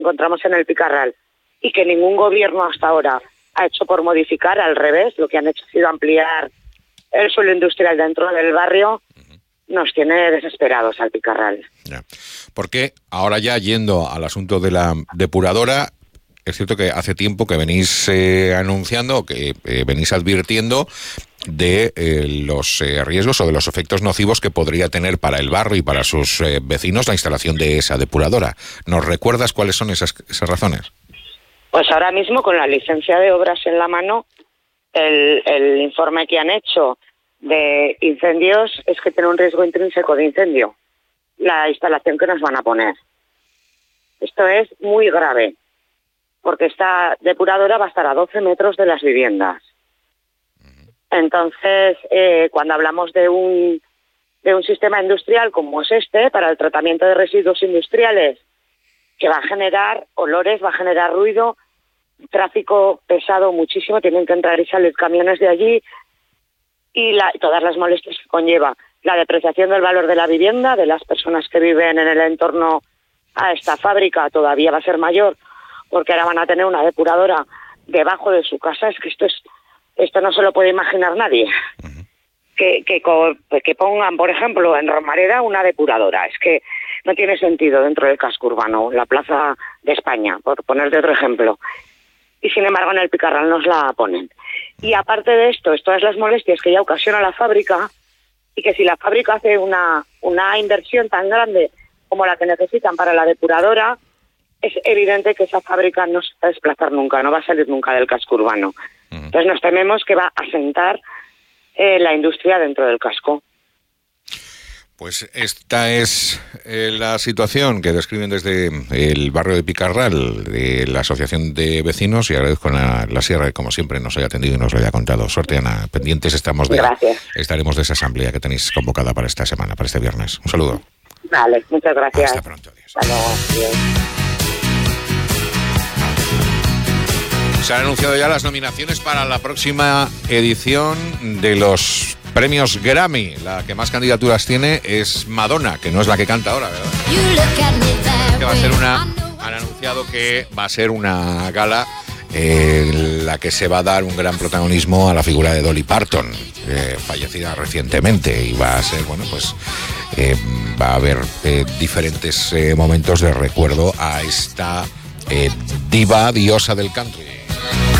encontramos en el Picarral y que ningún gobierno hasta ahora ha hecho por modificar, al revés, lo que han hecho ha sido ampliar el suelo industrial dentro del barrio, nos tiene desesperados al Picarral. Ya. Porque ahora ya yendo al asunto de la depuradora, es cierto que hace tiempo que venís anunciando, que venís advirtiendo de los riesgos o de los efectos nocivos que podría tener para el barrio y para sus vecinos la instalación de esa depuradora. ¿Nos recuerdas cuáles son esas razones? Pues ahora mismo, con la licencia de obras en la mano, el informe que han hecho de incendios es que tiene un riesgo intrínseco de incendio la instalación que nos van a poner. Esto es muy grave, porque esta depuradora va a estar a 12 metros de las viviendas. Entonces, cuando hablamos de un sistema industrial como es este, para el tratamiento de residuos industriales, que va a generar olores, va a generar ruido, tráfico pesado muchísimo, tienen que entrar y salir camiones de allí, y todas las molestias que conlleva la depreciación del valor de la vivienda, de las personas que viven en el entorno a esta fábrica, todavía va a ser mayor, porque ahora van a tener una depuradora debajo de su casa. Es que esto no se lo puede imaginar nadie. Que pongan, por ejemplo, en Romareda una depuradora. Es que no tiene sentido dentro del casco urbano, la Plaza de España, por ponerte otro ejemplo. Y sin embargo en el Picarral nos la ponen. Y aparte de esto, es todas las molestias que ya ocasiona la fábrica, y que si la fábrica hace una inversión tan grande como la que necesitan para la depuradora, es evidente que esa fábrica no se va a desplazar nunca, no va a salir nunca del casco urbano. Entonces nos tememos que va a asentar la industria dentro del casco. Pues esta es la situación que describen desde el barrio de Picarral, de la Asociación de Vecinos, y agradezco a la Sierra que, como siempre, nos haya atendido y nos lo haya contado. Suerte, Ana. Pendientes estaremos de esa asamblea que tenéis convocada para esta semana, para este viernes. Un saludo. Vale, muchas gracias. Hasta pronto. Adiós. Hasta luego. Adiós. Se han anunciado ya las nominaciones para la próxima edición de los premios Grammy. La que más candidaturas tiene es Madonna, que no es la que canta ahora, ¿verdad? Que va a ser han anunciado que va a ser una gala en la que se va a dar un gran protagonismo a la figura de Dolly Parton, fallecida recientemente, y va a ser, va a haber diferentes momentos de recuerdo a esta diosa del country.